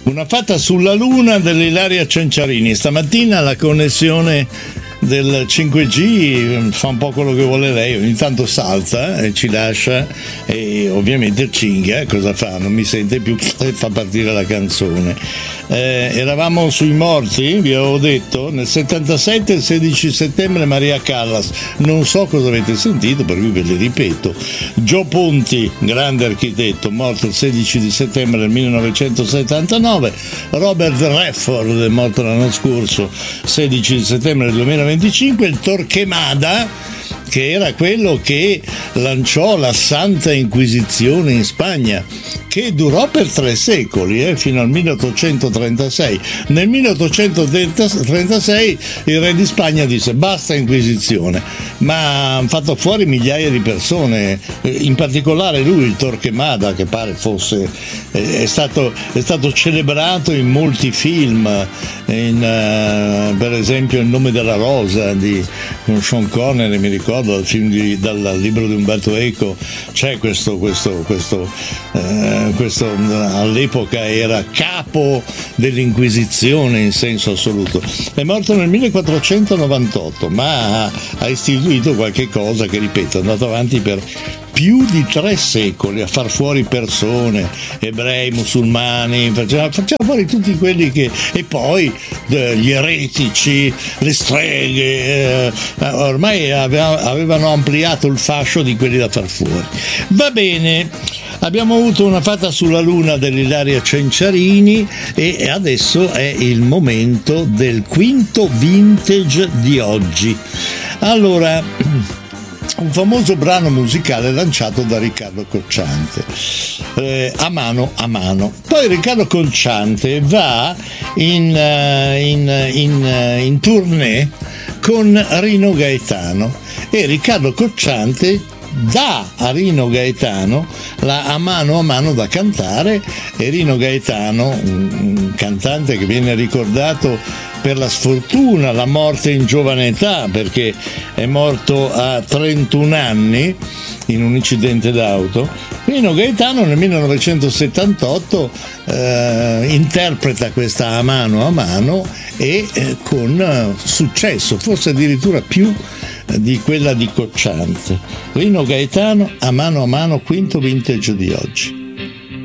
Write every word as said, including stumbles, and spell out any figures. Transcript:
Una fatta sulla luna dell'Ilaria Cenciarini. Stamattina la connessione del cinque G fa un po' quello che vuole lei, ogni tanto salta e ci lascia, e ovviamente cinga, cosa fa? Non mi sente più e fa partire la canzone. Eh, eravamo sui morti, vi avevo detto, nel settantasette, il sedici settembre, Maria Callas. Non so cosa avete sentito, per cui ve le ripeto. Gio Ponti, grande architetto, morto il sedici di settembre del millenovecentosettantanove. Robert Redford, morto l'anno scorso, sedici di settembre del duemilaventicinque. Il Torquemada, che era quello che lanciò la Santa Inquisizione in Spagna, che durò per tre secoli, eh, fino al milleottocentotrentasei. Nel milleottocentotrentasei il re di Spagna disse basta Inquisizione, ma hanno fatto fuori migliaia di persone, in particolare lui, il Torquemada, che pare fosse, è stato, è stato celebrato in molti film, in, uh, per esempio Il nome della rosa di, con Sean Connery, mi ricordo, dal, film di, dal libro di Umberto Eco, c'è questo, questo, questo uh, questo all'epoca era capo dell'Inquisizione in senso assoluto. È morto nel millequattrocentonovantotto, ma ha istituito qualche cosa che, ripeto, è andato avanti per più di tre secoli a far fuori persone, ebrei, musulmani, faceva, faceva fuori tutti quelli che, e poi eh, gli eretici, le streghe, eh, ormai aveva, avevano ampliato il fascio di quelli da far fuori. Va bene, abbiamo avuto una fatta sulla luna dell'Ilaria Cenciarini e adesso è il momento del quinto vintage di oggi. Allora, un famoso brano musicale lanciato da Riccardo Cocciante, eh, A mano a mano. Poi Riccardo Cocciante va in, uh, in, in, uh, in tournée con Rino Gaetano e Riccardo Cocciante dà a Rino Gaetano la A mano a mano da cantare, e Rino Gaetano, un cantante che viene ricordato per la sfortuna, la morte in giovane età, perché è morto a trentuno anni in un incidente d'auto. Rino Gaetano nel millenovecentosettantotto eh, interpreta questa A mano a mano e eh, con eh, successo, forse addirittura più eh, di quella di Cocciante. Rino Gaetano, A mano a mano, quinto vintage di oggi.